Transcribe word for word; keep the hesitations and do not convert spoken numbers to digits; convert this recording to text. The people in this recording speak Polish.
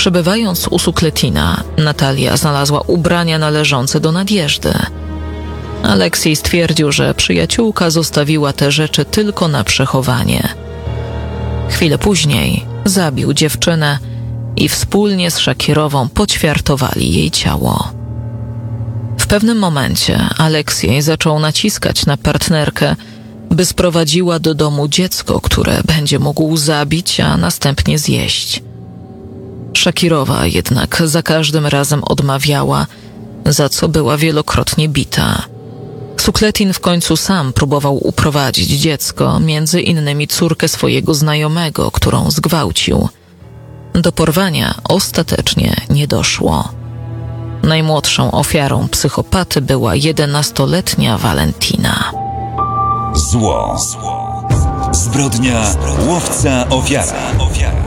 Przebywając u Sukletina, Natalia znalazła ubrania należące do nadjeżdy. Aleksiej stwierdził, że przyjaciółka zostawiła te rzeczy tylko na przechowanie. Chwilę później zabił dziewczynę i wspólnie z Szakirową poćwiartowali jej ciało. W pewnym momencie Aleksiej zaczął naciskać na partnerkę, by sprowadziła do domu dziecko, które będzie mógł zabić, a następnie zjeść. Szakirowa jednak za każdym razem odmawiała, za co była wielokrotnie bita. Sukletin w końcu sam próbował uprowadzić dziecko, między innymi córkę swojego znajomego, którą zgwałcił. Do porwania ostatecznie nie doszło. Najmłodszą ofiarą psychopaty była jedenastoletnia Walentina. Zło. Zbrodnia łowca ofiara.